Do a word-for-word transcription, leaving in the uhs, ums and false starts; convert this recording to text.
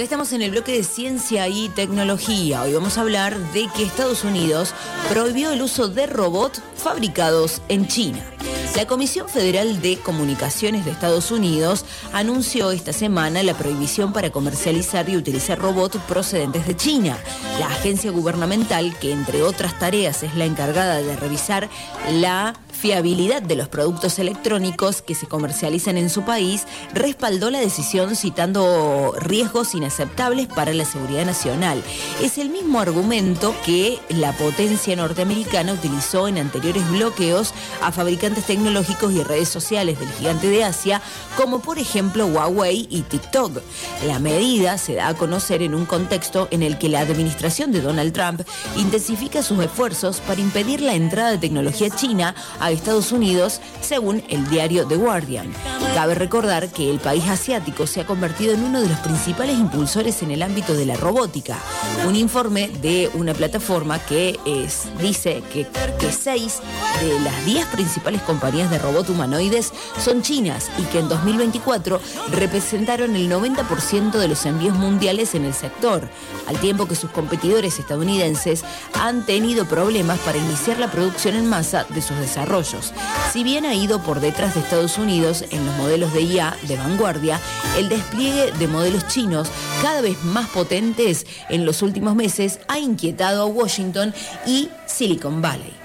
Acá estamos en el bloque de ciencia y tecnología. Hoy vamos a hablar de que Estados Unidos prohibió el uso de robots fabricados en China. La Comisión Federal de Comunicaciones de Estados Unidos anunció esta semana la prohibición para comercializar y utilizar robots procedentes de China. La agencia gubernamental, que entre otras tareas es la encargada de revisar la fiabilidad de los productos electrónicos que se comercializan en su país, respaldó la decisión citando riesgos inaceptables para la seguridad nacional. Es el mismo argumento que la potencia norteamericana utilizó en anteriores bloqueos a fabricantes tecnológicos y redes sociales del gigante de Asia, como por ejemplo Huawei y TikTok. La medida se da a conocer en un contexto en el que la administración de Donald Trump intensifica sus esfuerzos para impedir la entrada de tecnología china a Estados Unidos, según el diario The Guardian. Cabe recordar que el país asiático se ha convertido en uno de los principales impulsores en el ámbito de la robótica. Un informe de una plataforma que es, dice que, que seis de las diez principales compañías de robots humanoides son chinas y que en dos mil veinticuatro representaron el noventa por ciento de los envíos mundiales en el sector, al tiempo que sus competidores estadounidenses han tenido problemas para iniciar la producción en masa de sus desarrollos. Si bien ha ido por detrás de Estados Unidos en los modelos de I A de vanguardia, el despliegue de modelos chinos cada vez más potentes en los últimos meses ha inquietado a Washington y Silicon Valley.